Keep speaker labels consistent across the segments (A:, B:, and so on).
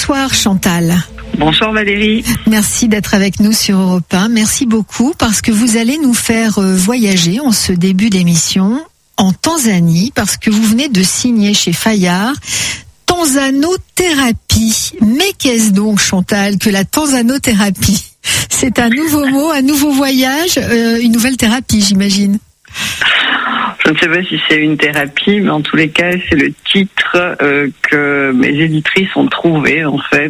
A: Bonsoir Chantal.
B: Bonsoir Valérie.
A: Merci d'être avec nous sur Europe 1. Merci beaucoup parce que vous allez nous faire voyager en ce début d'émission en Tanzanie parce que vous venez de signer chez Fayard Tanzanothérapie. Mais qu'est-ce donc Chantal que la tanzanothérapie? C'est un nouveau mot, un nouveau voyage, une nouvelle thérapie j'imagine.
B: Je ne sais pas si c'est une thérapie, mais en tous les cas, c'est le titre que mes éditrices ont trouvé en fait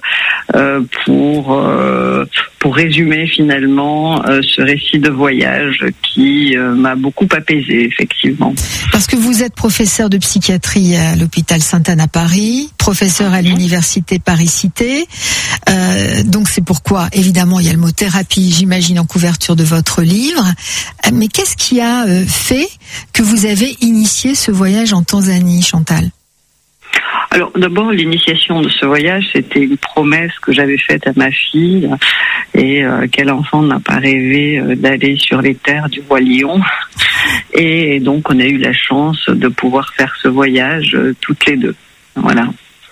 B: pour résumer finalement ce récit de voyage qui m'a beaucoup apaisée effectivement.
A: Parce que vous êtes professeur de psychiatrie à l'hôpital Sainte-Anne à Paris, professeur à l'université Paris-Cité. Donc c'est pourquoi évidemment il y a le mot thérapie, j'imagine en couverture de votre livre. Mais qu'est-ce qui a fait que vous avez initié ce voyage en Tanzanie, Chantal?
B: Alors d'abord, l'initiation de ce voyage, c'était une promesse que j'avais faite à ma fille. Et quel enfant n'a pas rêvé d'aller sur les terres du roi lion. Et donc on a eu la chance de pouvoir faire ce voyage toutes les deux. Voilà.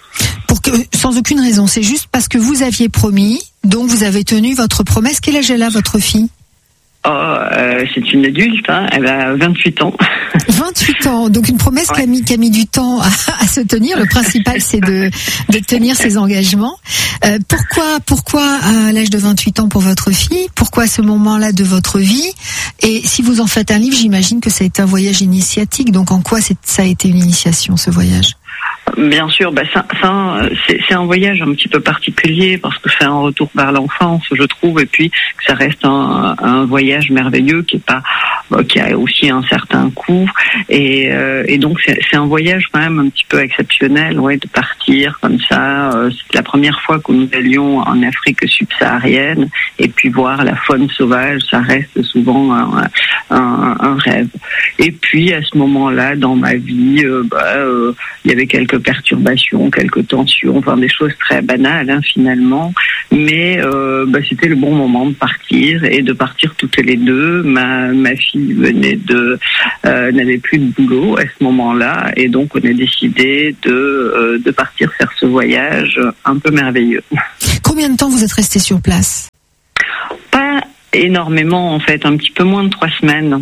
A: Sans aucune raison, c'est juste parce que vous aviez promis, donc vous avez tenu votre promesse. Quel âge elle a, votre fille?
B: C'est une adulte, elle a 28 ans.
A: 28 ans, donc une promesse qui a mis du temps à se tenir. Le principal, c'est de tenir ses engagements. Pourquoi à l'âge de 28 ans pour votre fille? Pourquoi à ce moment-là de votre vie? Et si vous en faites un livre, j'imagine que ça a été un voyage initiatique. Donc en quoi ça a été une initiation, ce voyage?
B: Bien sûr, c'est un voyage un petit peu particulier parce que c'est un retour vers l'enfance, je trouve, et puis que ça reste un voyage merveilleux qui a aussi un certain coût, et donc c'est un voyage quand même un petit peu exceptionnel, de partir comme ça. C'est la première fois que nous allions en Afrique subsaharienne, et puis voir la faune sauvage, ça reste souvent un rêve. Et puis à ce moment-là, dans ma vie, il y avait quelques perturbations, quelques tensions, des choses très banales finalement, mais c'était le bon moment de partir et de partir toutes les deux. Ma fille n'avait plus de boulot à ce moment-là, et donc on a décidé de partir faire ce voyage un peu merveilleux.
A: Combien de temps vous êtes resté sur place?
B: Pas énormément en fait, un petit peu moins de 3 semaines.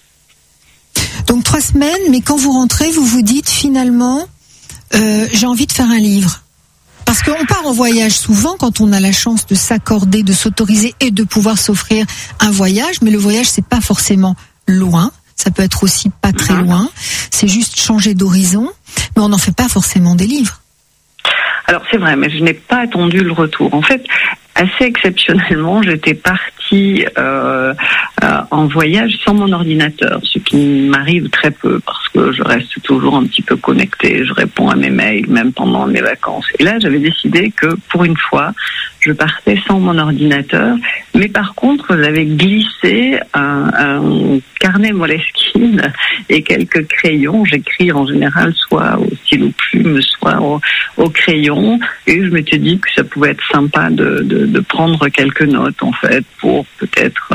A: Donc 3 semaines, mais quand vous rentrez, vous vous dites finalement j'ai envie de faire un livre. Parce qu'on part en voyage souvent quand on a la chance de s'accorder, de s'autoriser et de pouvoir s'offrir un voyage, mais le voyage c'est pas forcément loin, ça peut être aussi pas très loin, c'est juste changer d'horizon, mais on n'en fait pas forcément des livres.
B: Alors c'est vrai, mais je n'ai pas attendu le retour. En fait, assez exceptionnellement, j'étais partie en voyage sans mon ordinateur, ce qui m'arrive très peu parce que je reste toujours un petit peu connectée, je réponds à mes mails même pendant mes vacances. Et là, j'avais décidé que pour une fois, je partais sans mon ordinateur, mais par contre, j'avais glissé un carnet Moleskine et quelques crayons. J'écris en général soit au stylo plume, soit au crayon, et je m'étais dit que ça pouvait être sympa de prendre quelques notes en fait pour peut-être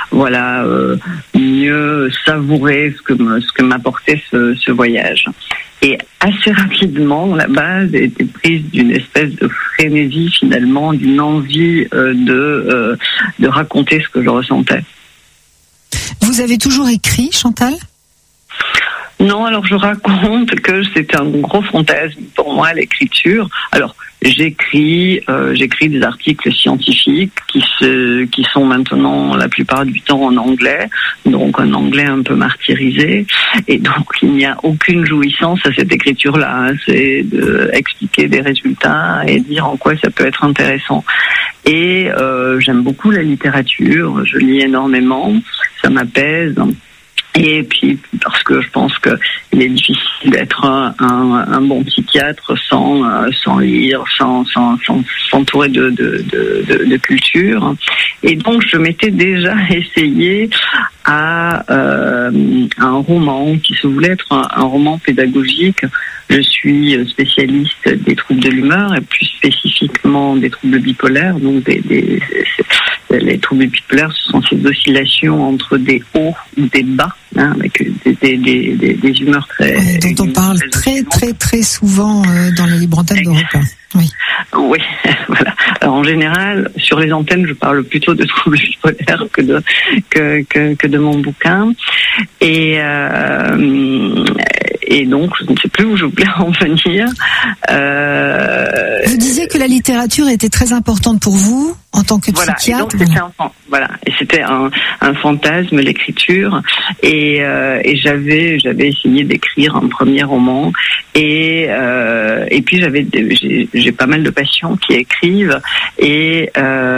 B: mieux savourer ce que m'apportait ce voyage. Et assez rapidement, la base a été prise d'une espèce de frénésie finalement, d'une envie de raconter ce que je ressentais.
A: Vous avez toujours écrit, Chantal ?
B: Non, alors je raconte que c'est un gros fantasme pour moi, l'écriture. Alors, j'écris des articles scientifiques qui sont maintenant la plupart du temps en anglais, donc un anglais un peu martyrisé, et donc il n'y a aucune jouissance à cette écriture-là, c'est d'expliquer des résultats et dire en quoi ça peut être intéressant. Et j'aime beaucoup la littérature, je lis énormément, ça m'apaise. Et puis parce que je pense que il est difficile d'être un bon psychiatre sans lire, sans s'entourer de culture. Et donc je m'étais déjà essayé à un roman qui se voulait être un roman pédagogique. Je suis spécialiste des troubles de l'humeur et plus spécifiquement des troubles bipolaires. Donc les troubles bipolaires, ce sont ces oscillations entre des hauts ou des bas, avec des humeurs très...
A: dont on parle très souvent dans les libres antennes d'Europe 1. Oui.
B: Oui, voilà. Alors, en général, sur les antennes, je parle plutôt de troubles bipolaires que de mon bouquin. Et donc, je ne sais plus où je voulais en venir.
A: Vous disiez que la littérature était très importante pour vous en tant que psychiatre.
B: Et c'était un fantasme, l'écriture. Et j'avais essayé d'écrire un premier roman. Et puis j'ai pas mal de patients qui écrivent. Et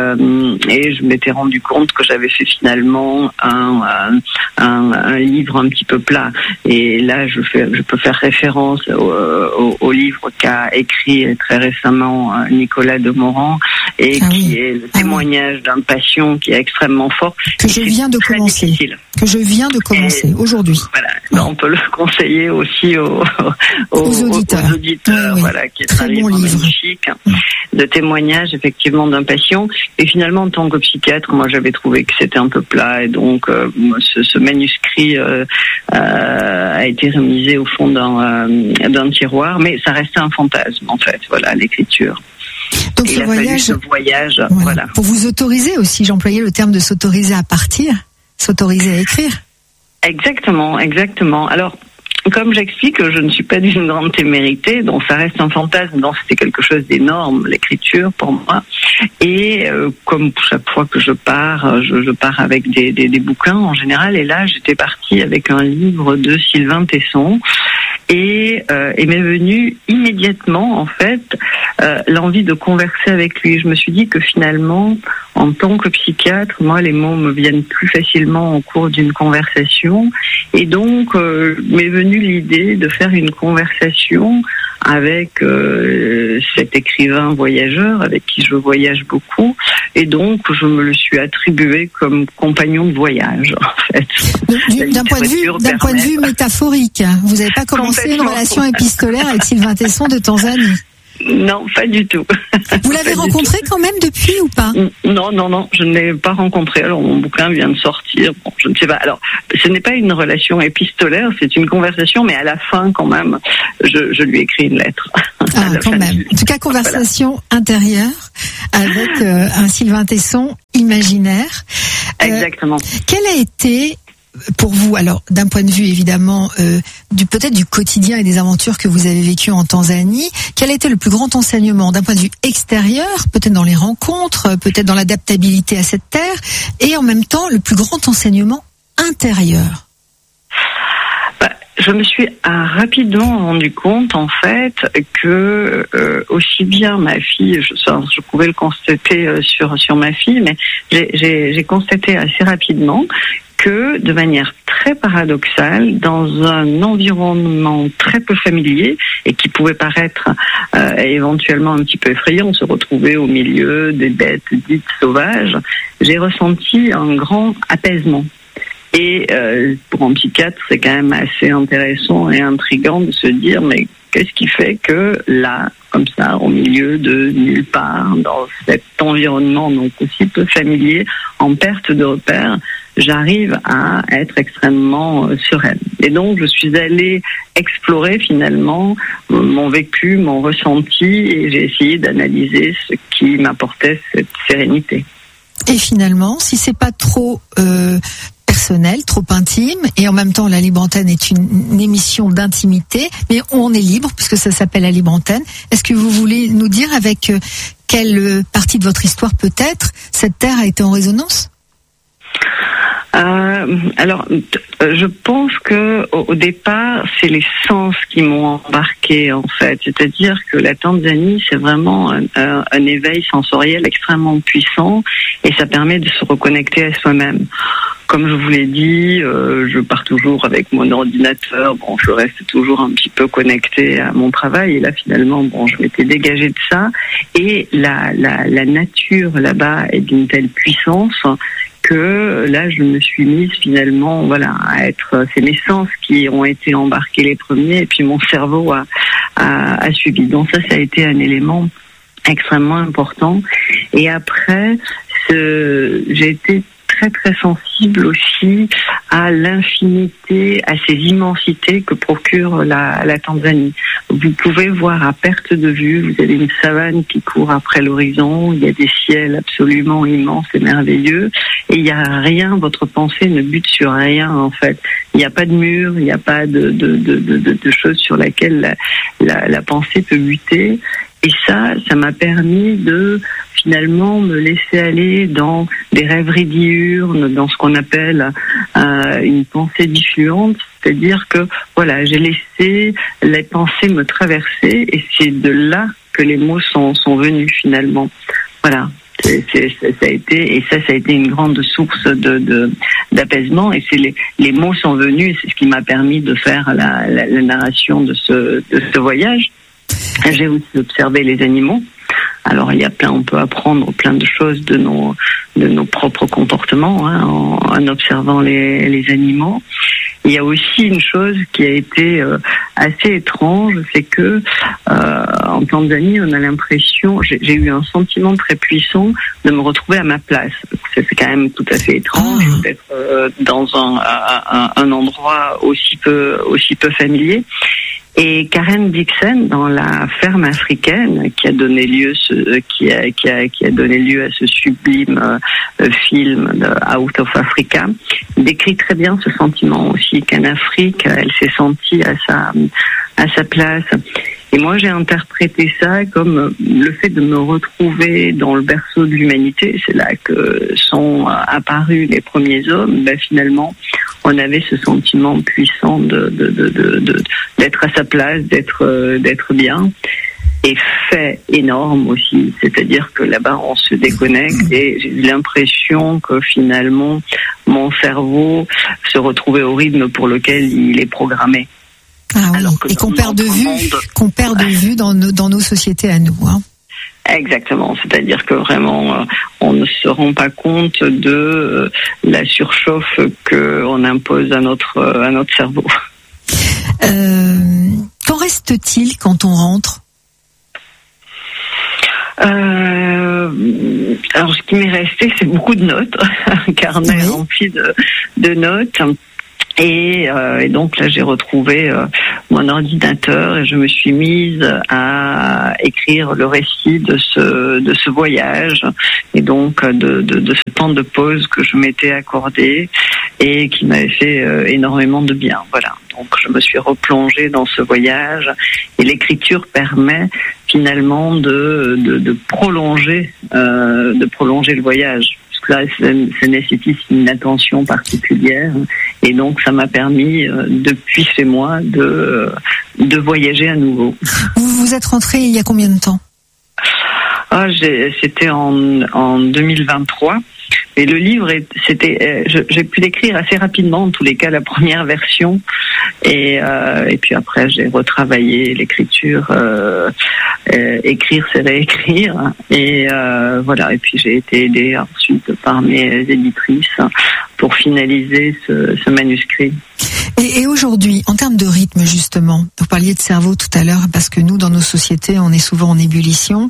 B: je m'étais rendu compte que j'avais fait finalement un livre un petit peu plat. Et là, je peux faire référence au livre qu'a écrit très récemment Nicolas Demorand et qui est le témoignage d'un patient qui est extrêmement fort.
A: Que je viens de commencer aujourd'hui.
B: Voilà, on peut le conseiller aussi aux auditeurs. Voilà, qui est très un livre magnifique de témoignage effectivement d'un patient. Et finalement, en tant que psychiatre, moi j'avais trouvé que c'était un peu plat et donc ce manuscrit a été remisé au fond d'un tiroir, mais ça restait un fantasme en fait. Voilà, l'écriture.
A: Donc ce voyage, voilà. Pour vous autoriser aussi, j'employais le terme de s'autoriser à partir, s'autoriser à écrire.
B: Exactement. Alors, comme j'explique, je ne suis pas d'une grande témérité, donc ça reste un fantasme, donc c'était quelque chose d'énorme, l'écriture pour moi. Et comme chaque fois que je pars, je pars avec des bouquins en général. Et là, j'étais partie avec un livre de Sylvain Tesson. Et m'est venue immédiatement, en fait, l'envie de converser avec lui. Je me suis dit que finalement, en tant que psychiatre, moi, les mots me viennent plus facilement au cours d'une conversation. Et donc, m'est venue l'idée de faire une conversation avec cet écrivain voyageur avec qui je voyage beaucoup. Et donc, je me le suis attribué comme compagnon de voyage, en fait.
A: D'un point de vue métaphorique, vous n'avez pas commencé une relation épistolaire avec Sylvain Tesson de Tanzanie?
B: Non, pas du tout.
A: Vous l'avez rencontré quand même depuis ou pas?
B: Non, je ne l'ai pas rencontré. Alors mon bouquin vient de sortir. Bon, je ne sais pas. Alors, ce n'est pas une relation épistolaire, c'est une conversation, mais à la fin, quand même, je lui écris une lettre.
A: Ah, quand même. En tout cas, conversation intérieure avec un Sylvain Tesson imaginaire.
B: Exactement.
A: Quel a été pour vous, alors d'un point de vue évidemment peut-être du quotidien et des aventures que vous avez vécues en Tanzanie, quel a été le plus grand enseignement d'un point de vue extérieur, peut-être dans les rencontres, peut-être dans l'adaptabilité à cette terre, et en même temps le plus grand enseignement intérieur?
B: Je me suis rapidement rendu compte en fait que aussi bien ma fille, je pouvais le constater sur ma fille, mais j'ai constaté assez rapidement que de manière très paradoxale, dans un environnement très peu familier et qui pouvait paraître éventuellement un petit peu effrayant, se retrouver au milieu des bêtes dites sauvages, j'ai ressenti un grand apaisement. Et pour un psychiatre, c'est quand même assez intéressant et intriguant de se dire, mais qu'est-ce qui fait que là, comme ça, au milieu de nulle part, dans cet environnement donc aussi peu familier, en perte de repères, j'arrive à être extrêmement sereine. Et donc, je suis allée explorer finalement mon vécu, mon ressenti, et j'ai essayé d'analyser ce qui m'apportait cette sérénité.
A: Et finalement, si c'est pas trop personnel, trop intime, et en même temps la Libre Antenne est une émission d'intimité, mais on est libre puisque ça s'appelle la Libre Antenne. Est-ce que vous voulez nous dire avec quelle partie de votre histoire peut-être cette terre a été en résonance?
B: Alors, je pense que au départ, c'est les sens qui m'ont embarqué en fait. C'est-à-dire que la Tanzanie, c'est vraiment un éveil sensoriel extrêmement puissant et ça permet de se reconnecter à soi-même. Comme je vous l'ai dit, je pars toujours avec mon ordinateur. Bon, je reste toujours un petit peu connecté à mon travail. Et là, finalement, bon, je m'étais dégagée de ça. Et la nature là-bas est d'une telle puissance que là, je me suis mise finalement, voilà, à être. C'est mes sens qui ont été embarqués les premiers, et puis mon cerveau a suivi. Donc ça a été un élément extrêmement important. Et après, j'ai été très très sensible aussi à l'infinité, à ces immensités que procure la Tanzanie. Vous pouvez voir à perte de vue, vous avez une savane qui court après l'horizon, il y a des ciels absolument immenses et merveilleux, et il n'y a rien, votre pensée ne bute sur rien en fait. Il n'y a pas de mur, il n'y a pas de choses sur laquelle la pensée peut buter. Et ça m'a permis de finalement me laisser aller dans des rêveries diurnes, dans ce qu'on appelle une pensée diffluente, c'est-à-dire que voilà, j'ai laissé les pensées me traverser et c'est de là que les mots sont venus finalement. Voilà. Ça a été une grande source d'apaisement et c'est les mots sont venus et c'est ce qui m'a permis de faire la narration de ce voyage. J'ai aussi observé les animaux. Alors on peut apprendre plein de choses de nos propres comportements en observant les animaux. Il y a aussi une chose qui a été assez étrange, c'est que en Tanzanie, on a l'impression, j'ai eu un sentiment très puissant de me retrouver à ma place. C'est quand même tout à fait étrange d'être dans un endroit aussi peu familier. Et Karen Dixon, dans La ferme africaine, qui a donné lieu à ce sublime film de Out of Africa, décrit très bien ce sentiment aussi qu'en Afrique, elle s'est sentie à sa place. Et moi, j'ai interprété ça comme le fait de me retrouver dans le berceau de l'humanité. C'est là que sont apparus les premiers hommes. Finalement, on avait ce sentiment puissant d'être à sa place, d'être bien. Et fait énorme aussi, c'est-à-dire que là-bas on se déconnecte et j'ai eu l'impression que finalement mon cerveau se retrouvait au rythme pour lequel il est programmé.
A: Ah oui. Et qu'on perd de vue dans nos sociétés à nous.
B: Exactement, c'est-à-dire que vraiment on ne se rend pas compte de la surchauffe qu'on impose à notre cerveau.
A: Qu'en reste-t-il quand on rentre ?
B: Alors ce qui m'est resté, c'est beaucoup de notes, un carnet rempli de notes. Et donc là, j'ai retrouvé mon ordinateur et je me suis mise à écrire le récit de ce voyage et donc de ce temps de pause que je m'étais accordé et qui m'avait fait énormément de bien. Voilà. Donc je me suis replongée dans ce voyage et l'écriture permet finalement de prolonger le voyage. Là, ça nécessite une attention particulière et donc ça m'a permis depuis ces mois de voyager à nouveau.
A: Vous êtes rentré il y a combien de temps ?
B: C'était en 2023 et le livre j'ai pu l'écrire assez rapidement, en tous les cas la première version et puis après j'ai retravaillé l'écriture. Écrire, c'est réécrire et voilà. Et puis j'ai été aidée ensuite par mes éditrices pour finaliser ce manuscrit.
A: Et aujourd'hui, en termes de rythme justement, vous parliez de cerveau tout à l'heure, parce que nous, dans nos sociétés, on est souvent en ébullition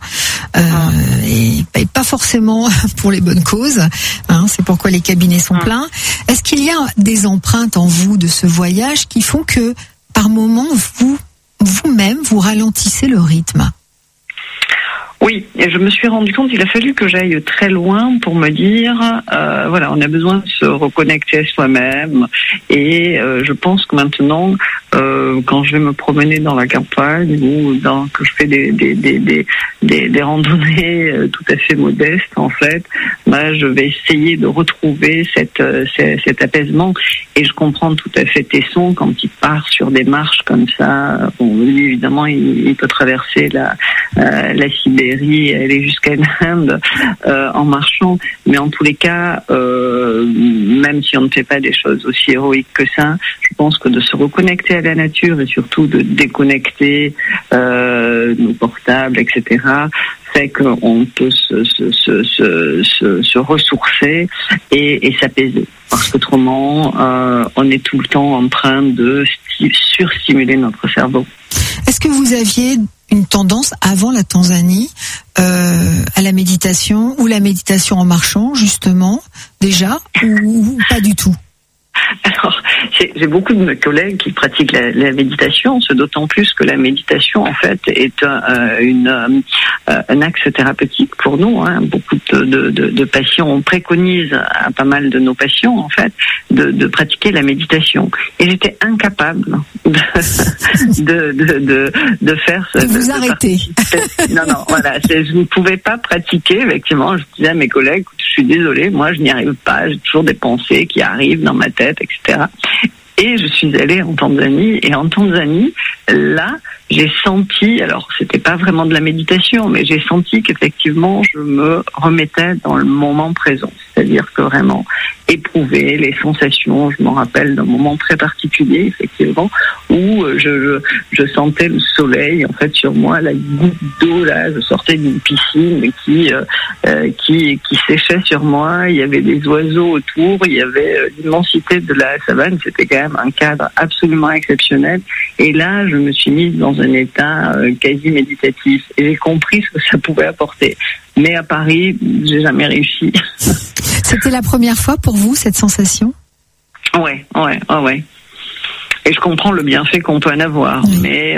A: et pas forcément pour les bonnes causes. C'est pourquoi les cabinets sont pleins. Est-ce qu'il y a des empreintes en vous de ce voyage qui font que, par moments, vous-même, vous ralentissez le rythme ?
B: Oui, et je me suis rendu compte qu'il a fallu que j'aille très loin pour me dire, voilà, on a besoin de se reconnecter à soi-même. Et je pense que maintenant, quand je vais me promener dans la campagne ou que je fais des randonnées tout à fait modestes, en fait, je vais essayer de retrouver cet apaisement. Et je comprends tout à fait Tesson quand il part sur des marches comme ça. Bon, lui, évidemment, il peut traverser la Sibérie, aller jusqu'à l'Inde en marchant, mais en tous les cas, même si on ne fait pas des choses aussi héroïques que ça, je pense que de se reconnecter à la nature et surtout de déconnecter nos portables, etc., fait qu'on peut se ressourcer et s'apaiser. Parce qu'autrement, on est tout le temps en train de surstimuler notre cerveau.
A: Est-ce que vous aviez une tendance avant la Tanzanie à la méditation, ou la méditation en marchant justement déjà, ou pas du tout?
B: Alors, j'ai beaucoup de mes collègues qui pratiquent la méditation, ce d'autant plus que la méditation, en fait, est un axe thérapeutique pour nous. Beaucoup de patients, on préconise à pas mal de nos patients, en fait, de pratiquer la méditation. Et j'étais incapable de faire ce...
A: De vous arrêter.
B: Non, voilà, je ne pouvais pas pratiquer, effectivement. Je disais à mes collègues, je suis désolée, moi je n'y arrive pas, j'ai toujours des pensées qui arrivent dans ma tête, etc. Et je suis allée en Tanzanie, et en Tanzanie, là, j'ai senti, alors c'était pas vraiment de la méditation, mais j'ai senti qu'effectivement je me remettais dans le moment présent. C'est-à-dire que vraiment éprouver les sensations, je m'en rappelle d'un moment très particulier, effectivement, où je sentais le soleil, en fait, sur moi, la goutte d'eau, là, je sortais d'une piscine qui séchait sur moi, il y avait des oiseaux autour, il y avait l'immensité de la savane, c'était quand même un cadre absolument exceptionnel. Et là, je me suis mise dans un état quasi méditatif, et j'ai compris ce que ça pouvait apporter. Mais à Paris, j'ai jamais réussi.
A: C'était la première fois pour vous, cette sensation?
B: Ouais. Et je comprends le bienfait qu'on peut en avoir, oui. Mais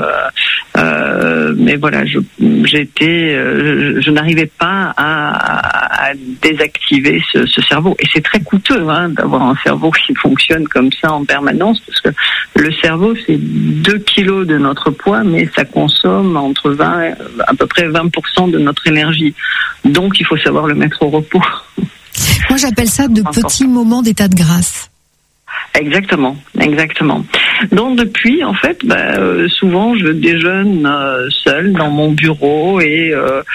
B: voilà, je n'arrivais pas à désactiver ce cerveau. Et c'est très coûteux d'avoir un cerveau qui fonctionne comme ça en permanence, parce que le cerveau, c'est 2 kilos de notre poids, mais ça consomme à peu près 20% de notre énergie. Donc, il faut savoir le mettre au repos.
A: Moi, j'appelle ça de petits moments d'état de grâce.
B: Exactement. Donc depuis, en fait, souvent je déjeune seule dans mon bureau, et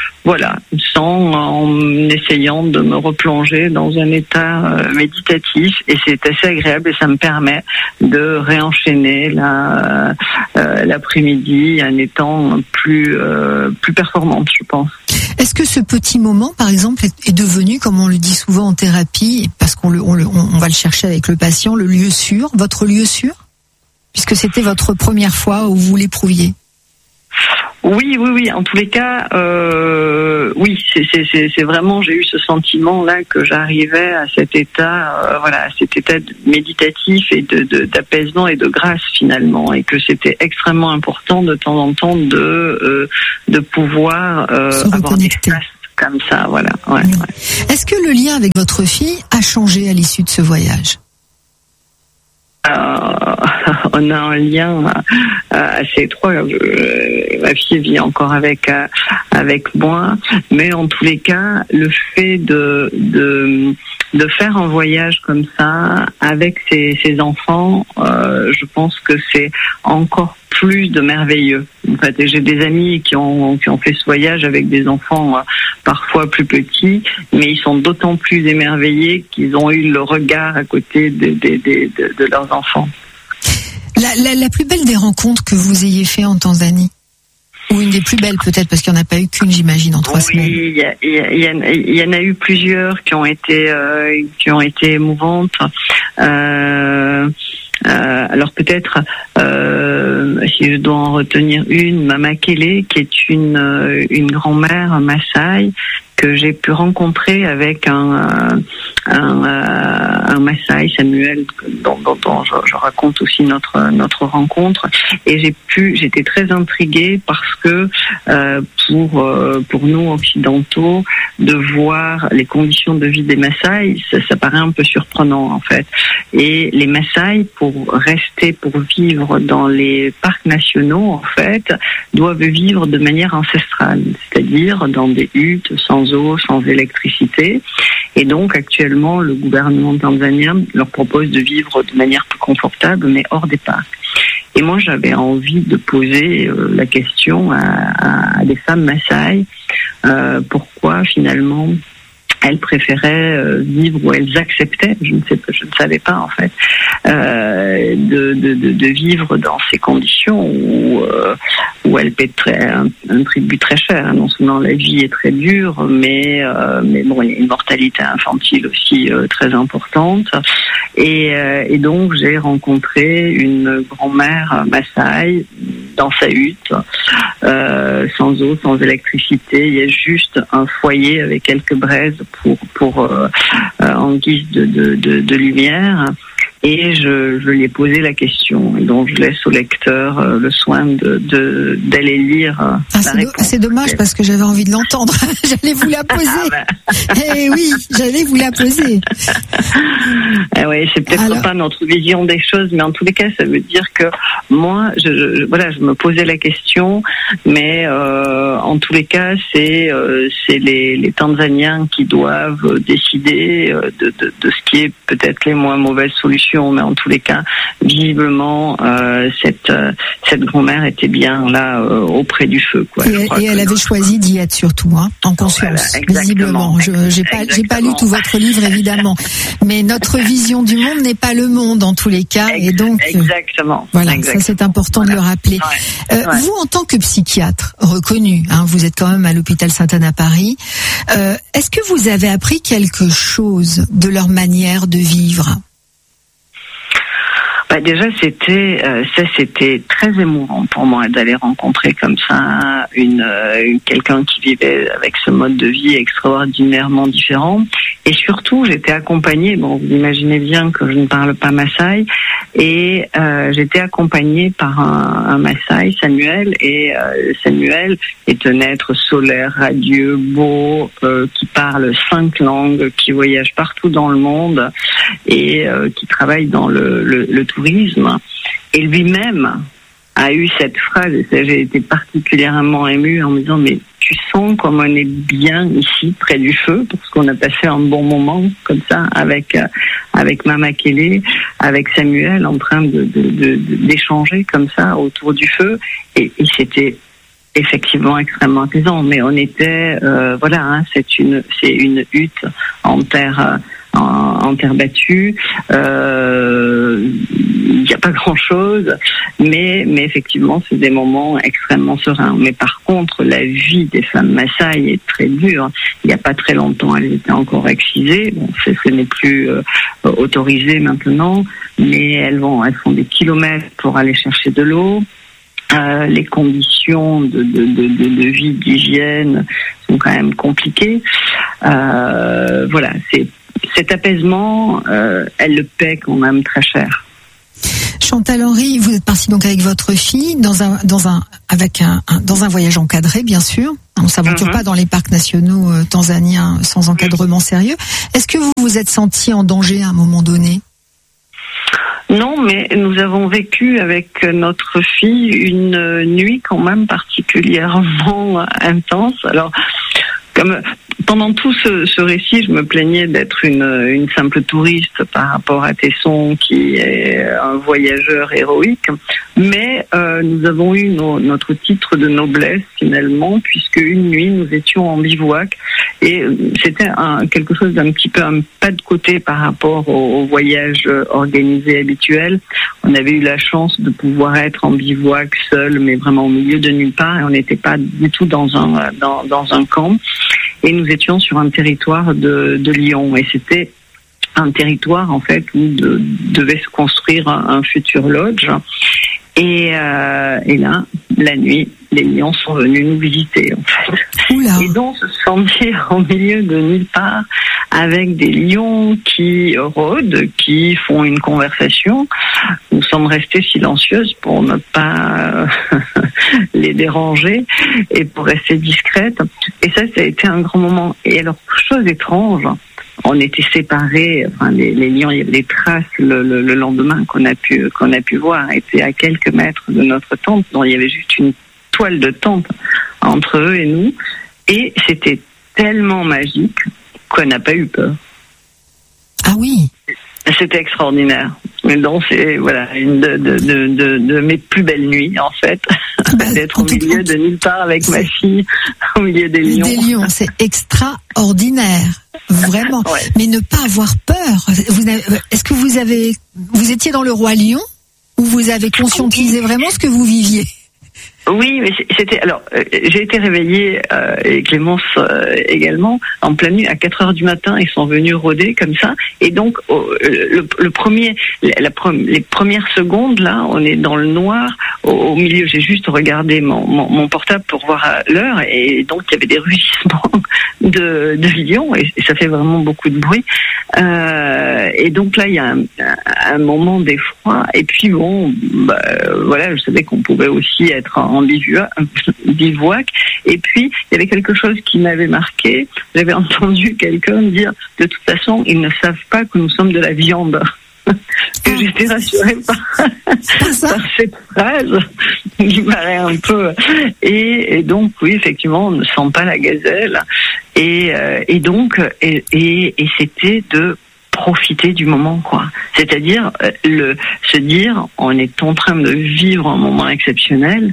B: en essayant de me replonger dans un état méditatif, et c'est assez agréable, et ça me permet de réenchaîner l'après-midi en étant plus performante, je pense.
A: Est-ce que ce petit moment, par exemple, est devenu, comme on le dit souvent en thérapie, parce qu'on va le chercher avec le patient, le lieu sûr, votre lieu sûr, puisque c'était votre première fois où vous l'éprouviez?
B: Oui. En tous les cas, oui, c'est vraiment, j'ai eu ce sentiment-là que j'arrivais à cet état, méditatif et d'apaisement et de grâce finalement, et que c'était extrêmement important de temps en temps de pouvoir avoir des espaces comme ça, voilà. Ouais.
A: Est-ce que le lien avec votre fille a changé à l'issue de ce voyage?
B: On a un lien assez étroit. Ma fille vit encore avec moi, mais en tous les cas, le fait de faire un voyage comme ça avec ses enfants, je pense que c'est encore plus de merveilleux. En fait, j'ai des amis qui ont fait ce voyage avec des enfants parfois plus petits, mais ils sont d'autant plus émerveillés qu'ils ont eu le regard à côté de leurs enfants.
A: La plus belle des rencontres que vous ayez fait en Tanzanie, ou une des plus belles peut-être, parce qu'il n'y en a pas eu qu'une, j'imagine, en 3 semaines.
B: Oui, il y en a eu plusieurs qui ont été émouvantes. Alors peut-être, si je dois en retenir une, Mama Kele, qui est une grand-mère Maasai que j'ai pu rencontrer avec un Maasai, Samuel, dont je raconte aussi notre rencontre, et j'étais très intriguée parce que pour nous occidentaux, de voir les conditions de vie des Maasai, ça paraît un peu surprenant en fait. Et les Maasai, pour vivre dans les parcs nationaux, en fait, doivent vivre de manière ancestrale, c'est-à-dire dans des huttes sans eau, sans électricité. Et donc actuellement, le gouvernement tanzanien leur propose de vivre de manière plus confortable, mais hors des parcs. Et moi, j'avais envie de poser la question à des femmes Maasai, pourquoi finalement elles préféraient vivre, ou elles acceptaient, je ne savais pas en fait, de vivre dans ces conditions où elles paient un tribut très cher. Non seulement la vie est très dure, mais bon, il y a une mortalité infantile aussi très importante. Et donc j'ai rencontré une grand-mère Maasai dans sa hutte, sans eau, sans électricité. Il y a juste un foyer avec quelques braises pour en guise de lumière. Et je lui ai posé la question, et donc je laisse au lecteur le soin d'aller lire la réponse.
A: C'est dommage parce que j'avais envie de l'entendre. J'allais vous la poser. Eh oui, j'allais vous la poser.
B: Oui, c'est peut-être pas notre vision des choses, mais en tous les cas, ça veut dire que moi, je me posais la question, mais en tous les cas, c'est les Tanzaniens qui doivent décider de ce qui est peut-être les moins mauvaises solutions. Mais en tous les cas, visiblement, cette grand-mère était bien là auprès du feu, quoi.
A: Et elle avait choisi d'y être surtout, en conscience, voilà, visiblement. J'ai pas lu tout votre livre, évidemment, mais notre vision du monde n'est pas le monde en tous les cas, et donc
B: exactement.
A: Voilà, ça c'est important de le rappeler. Ouais. Vous, en tant que psychiatre reconnu, vous êtes quand même à l'hôpital Sainte-Anne à Paris. Est-ce que vous avez appris quelque chose de leur manière de vivre?
B: Déjà, c'était très émouvant pour moi d'aller rencontrer comme ça quelqu'un qui vivait avec ce mode de vie extraordinairement différent. Et surtout, j'étais accompagnée, vous imaginez bien que je ne parle pas Maasai, et j'étais accompagnée par un Maasai, Samuel, et Samuel est un être solaire, radieux, beau, qui parle 5 langues, qui voyage partout dans le monde et qui travaille dans le tourisme. Et lui-même a eu cette phrase, et j'ai été particulièrement émue en me disant, mais tu sens comme on est bien ici près du feu, parce qu'on a passé un bon moment comme ça avec Mama Kele, avec Samuel, en train d'échanger comme ça autour du feu, et c'était effectivement extrêmement apaisant. Mais on était c'est une hutte en terre battue. Il n'y a pas grand-chose, mais effectivement, c'est des moments extrêmement sereins. Mais par contre, la vie des femmes Maasai est très dure. Il n'y a pas très longtemps, elles étaient encore excisées. Ce n'est plus autorisé maintenant, mais elles font des kilomètres pour aller chercher de l'eau. Les conditions de vie, d'hygiène sont quand même compliquées. Cet apaisement, elle le paie quand même très cher.
A: Chantal Henry, vous êtes partie donc avec votre fille dans un voyage encadré, bien sûr. On ne s'aventure pas dans les parcs nationaux tanzaniens sans encadrement sérieux. Est-ce que vous vous êtes sentie en danger à un moment donné?
B: Non, mais nous avons vécu avec notre fille une nuit quand même particulièrement intense. Alors, comme pendant tout ce récit, je me plaignais d'être une simple touriste par rapport à Tesson, qui est un voyageur héroïque. Mais nous avons eu notre titre de noblesse finalement, puisque une nuit nous étions en bivouac, et c'était quelque chose d'un petit peu un pas de côté par rapport au voyage organisé habituel. On avait eu la chance de pouvoir être en bivouac seul, mais vraiment au milieu de nulle part, et on n'était pas du tout dans un camp. Et nous étions sur un territoire de Lyon, et c'était un territoire en fait où devait se construire un futur lodge. Et là, la nuit, les lions sont venus nous visiter en fait. Oula. Et donc se sentir au milieu de nulle part avec des lions qui rôdent, qui font une conversation. Nous sommes restés silencieuses pour ne pas les déranger et pour rester discrètes. Et ça a été un grand moment. Et alors, chose étrange, on était séparés, les lions, il y avait des traces le lendemain qu'on a pu voir, étaient à quelques mètres de notre tente, dont il y avait juste une toile de tente entre eux et nous, et c'était tellement magique qu'on n'a pas eu peur.
A: Ah oui.
B: C'était extraordinaire. Donc c'est une de mes plus belles nuits en fait, d'être au milieu de nulle part avec ma fille, au milieu des lions.
A: Des lions, c'est extraordinaire, vraiment. Ouais. Mais ne pas avoir peur. Est-ce que vous étiez dans le Roi Lion, ou vous avez conscientisé vraiment ce que vous viviez?
B: Oui, mais c'était alors j'ai été réveillée et Clémence également en pleine nuit à 4h du matin. Ils sont venus rôder comme ça et donc les premières secondes là, on est dans le noir au milieu. J'ai juste regardé mon portable pour voir l'heure et donc il y avait des rugissements de lions et ça fait vraiment beaucoup de bruit. Et donc là il y a un moment d'effroi et puis bon voilà, je savais qu'on pouvait aussi être en bivouac. Et puis, il y avait quelque chose qui m'avait marqué. J'avais entendu quelqu'un dire, de toute façon, ils ne savent pas que nous sommes de la viande. Et j'étais rassurée par cette phrase qui paraît un peu... Et donc, oui, effectivement, on ne sent pas la gazelle. Et donc, c'était de profiter du moment, quoi. C'est-à-dire se dire, on est en train de vivre un moment exceptionnel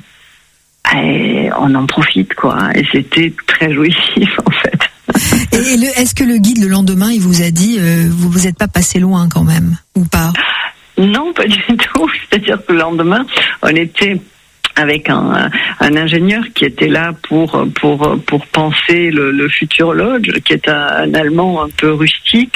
B: et on en profite, quoi. Et c'était très jouissif, en fait.
A: Et est-ce que le guide, le lendemain, il vous a dit, vous êtes pas passé loin quand même, ou pas?
B: Non, pas du tout. C'est-à-dire que le lendemain, on était avec un ingénieur qui était là pour penser le futur lodge, qui est un Allemand un peu rustique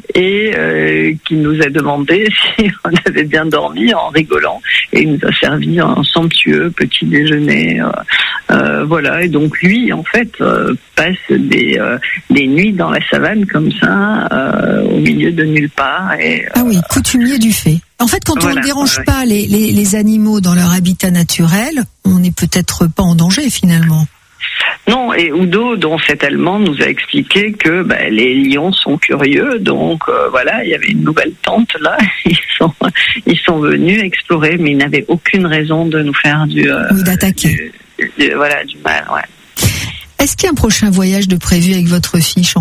B: et qui nous a demandé si on avait bien dormi en rigolant et il nous a servi un somptueux petit déjeuner. Voilà, et donc lui en fait passe des nuits dans la savane comme ça au milieu de nulle part.
A: Ah oui, coutumier du fait. En fait, quand on ne dérange pas les animaux dans leur habitat naturel, on n'est peut-être pas en danger finalement.
B: Non, et Udo, dont cet Allemand, nous a expliqué que les lions sont curieux, donc voilà, il y avait une nouvelle tente là, ils sont venus explorer, mais ils n'avaient aucune raison de nous faire
A: d'attaquer.
B: Du mal, ouais.
A: Est-ce qu'il y a un prochain voyage de prévu avec votre fille Chantal ?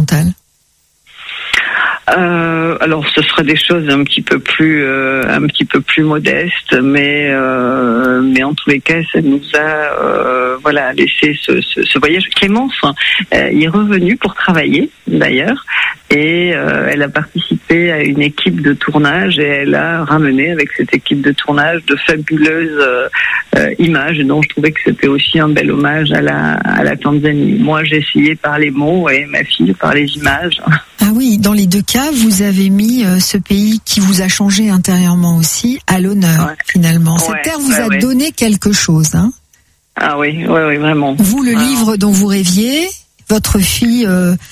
B: Alors ce seraient des choses un petit peu plus modestes, mais en tous les cas ça nous a laissé ce voyage. Clémence est revenue pour travailler d'ailleurs et elle a participé à une équipe de tournage et elle a ramené avec cette équipe de tournage de fabuleuses images, et donc je trouvais que c'était aussi un bel hommage à la Tanzanie. Moi j'ai essayé par les mots et ma fille par les images.
A: Ah oui, dans les deux cas, vous avez mis ce pays qui vous a changé intérieurement aussi à l'honneur, finalement. Cette terre vous a donné quelque chose, hein ?
B: Ah oui, vraiment.
A: Vous, le livre dont vous rêviez, votre fille,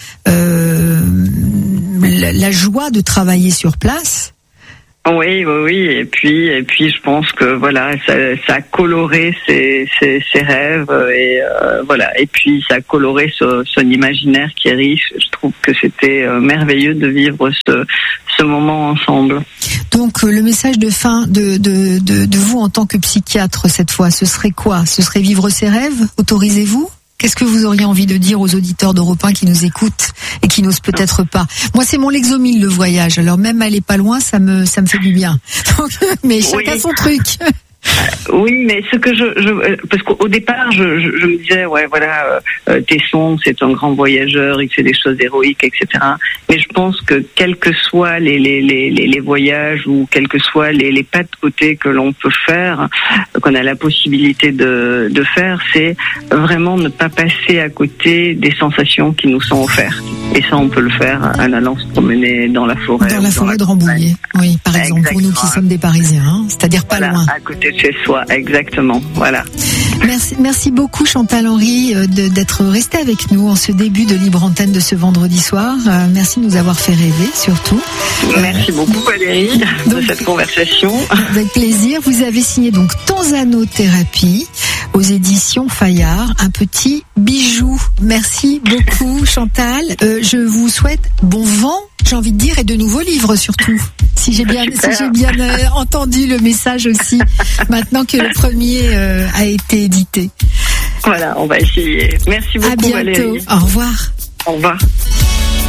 A: la joie de travailler sur place.
B: Oui, et puis je pense que voilà, ça a coloré ses rêves et voilà, et puis ça a coloré son imaginaire qui est riche. Je trouve que c'était merveilleux de vivre ce moment ensemble.
A: Donc le message de fin de vous en tant que psychiatre cette fois, ce serait quoi ? Ce serait vivre ses rêves ? Autorisez-vous ? Qu'est-ce que vous auriez envie de dire aux auditeurs d'Europe 1 qui nous écoutent et qui n'osent peut-être pas ? Moi, c'est mon Lexomil, le voyage. Alors même aller pas loin, ça me fait du bien. Donc, mais chacun son truc.
B: Oui, mais ce que parce qu'au départ, je me disais, Tesson, c'est un grand voyageur, il fait des choses héroïques, etc. Mais je pense que quels que soient les voyages ou quels que soient les pas de côté que l'on peut faire, qu'on a la possibilité de faire, c'est vraiment ne pas passer à côté des sensations qui nous sont offertes. Et ça, on peut le faire en allant se promener dans la forêt.
A: Dans la forêt de Rambouillet, oui, par exemple, pour nous qui sommes des Parisiens, hein, c'est-à-dire pas loin.
B: À côté de chez soi, exactement, voilà.
A: Merci beaucoup Chantal Henry d'être restée avec nous en ce début de Libre Antenne de ce vendredi soir. Merci de nous avoir fait rêver, surtout.
B: Merci beaucoup Valérie de cette conversation.
A: Avec plaisir. Vous avez signé donc Tanzanothérapie aux éditions Fayard, un petit bijou. Merci beaucoup Chantal. Je vous souhaite bon vent, j'ai envie de dire, et de nouveaux livres surtout. Si j'ai bien entendu le message aussi, maintenant que le premier a été édité.
B: Voilà, on va essayer. Merci beaucoup Valérie.
A: À bientôt. Au revoir.
B: Au revoir.